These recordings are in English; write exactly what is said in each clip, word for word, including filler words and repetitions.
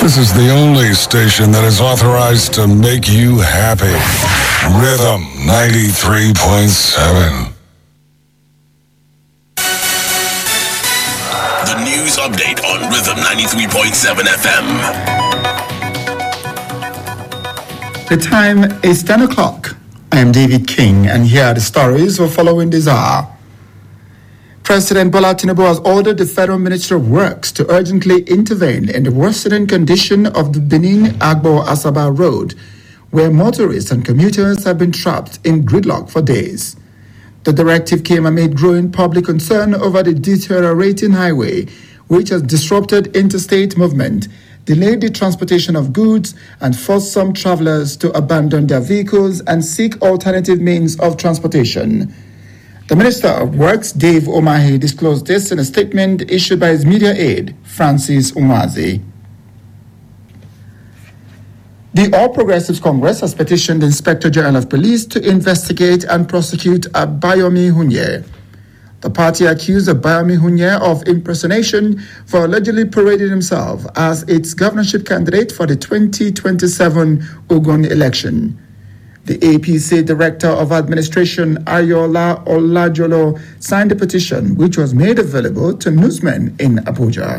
This is the only station that is authorized to make you happy. Rhythm ninety-three point seven. The news update on Rhythm ninety-three point seven F M. The time is ten o'clock. I am David King, and here are the stories we're following this hour. President Bola Tinubu has ordered the Federal Ministry of Works to urgently intervene in the worsening condition of the Benin-Agbo-Asaba Road, where motorists and commuters have been trapped in gridlock for days. The directive came amid growing public concern over the deteriorating highway, which has disrupted interstate movement, delayed the transportation of goods, and forced some travelers to abandon their vehicles and seek alternative means of transportation. The Minister of Works, Dave Umahi, disclosed this in a statement issued by his media aide, Francis Umwazi. The All Progressives Congress has petitioned the Inspector General of Police to investigate and prosecute Abayomi Hunye. The party accused Abayomi Hunye of impersonation for allegedly parading himself as its governorship candidate for the twenty twenty-seven Ogun election. The A P C Director of Administration, Ayola Olajolo, signed the petition, which was made available to newsmen in Abuja.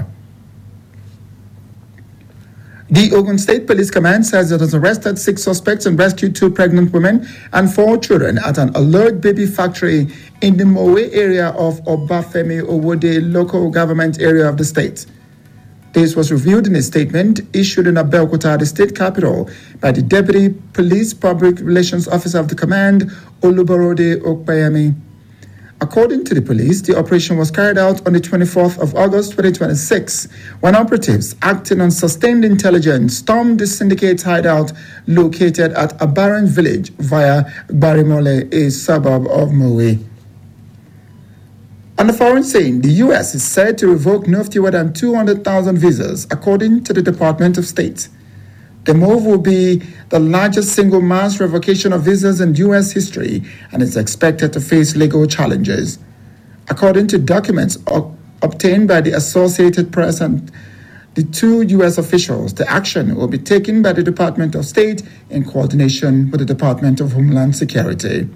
The Ogun State Police Command says it has arrested six suspects and rescued two pregnant women and four children at an alert baby factory in the Mowe area of Obafemi Owode local government area of the state. This was revealed in a statement issued in Abeokuta, the state capital, by the Deputy Police Public Relations Officer of the command, Oluborode Okpayemi. According to the police, the operation was carried out on the twenty-fourth of August twenty twenty-six, when operatives acting on sustained intelligence stormed the syndicate's hideout located at Abaran village via Barimole, a suburb of Mowe. On the foreign scene, the U S is said to revoke no fewer than two hundred thousand visas, according to the Department of State. The move will be the largest single mass revocation of visas in U S history and is expected to face legal challenges. According to documents o- obtained by the Associated Press and the two U S officials, the action will be taken by the Department of State in coordination with the Department of Homeland Security.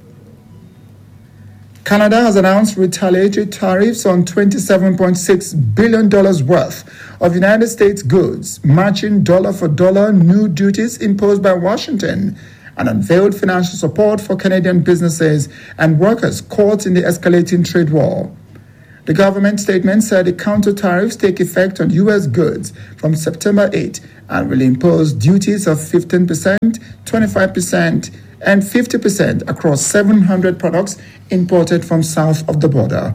Canada has announced retaliatory tariffs on twenty-seven point six billion dollars worth of United States goods, matching dollar for dollar new duties imposed by Washington, and unveiled financial support for Canadian businesses and workers caught in the escalating trade war. The government statement said the counter tariffs take effect on U S goods from September eighth and will impose duties of fifteen percent, twenty-five percent, and fifty percent across seven hundred products imported from south of the border.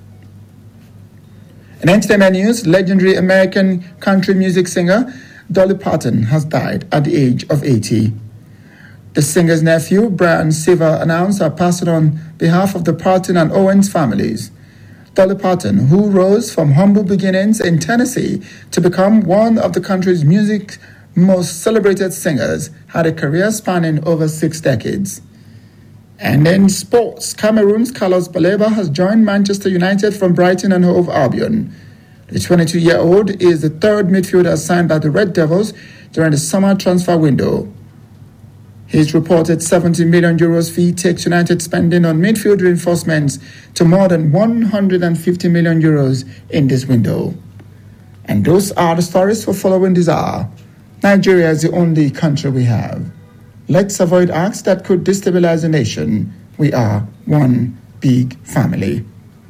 In entertainment news, legendary American country music singer Dolly Parton has died at the age of eighty. The singer's nephew, Brian Siva, announced her passing on behalf of the Parton and Owens families. Dolly Parton, who rose from humble beginnings in Tennessee to become one of the country's music's most celebrated singers, had a career spanning over six decades. And in sports, Cameroon's Carlos Baleba has joined Manchester United from Brighton and Hove Albion. The twenty-two-year-old is the third midfielder signed by the Red Devils during the summer transfer window. His reported seventy million euros fee takes United spending on midfield reinforcements to more than one hundred fifty million euros in this window. And those are the stories for following this hour. Nigeria is the only country we have. Let's avoid acts that could destabilize the nation. We are one big family.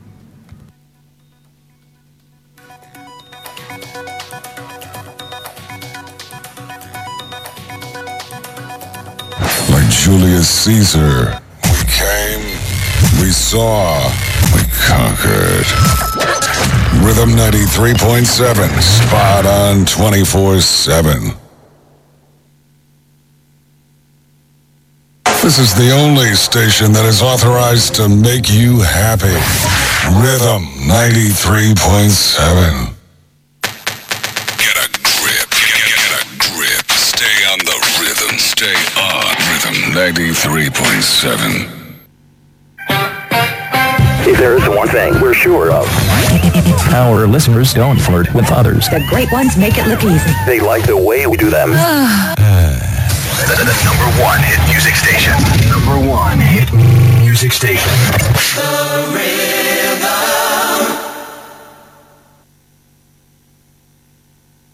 Like Julius Caesar, we came, we saw, we conquered. Rhythm ninety-three point seven, spot on twenty-four seven. This is the only station that is authorized to make you happy. Rhythm ninety-three point seven. Get a grip, get, get a grip. Stay on the rhythm, stay on Rhythm ninety-three point seven. If there is one thing we're sure of, our listeners don't flirt with others. The great ones make it look easy. They like the way we do them. The, the number one hit music station. Number one hit music station. The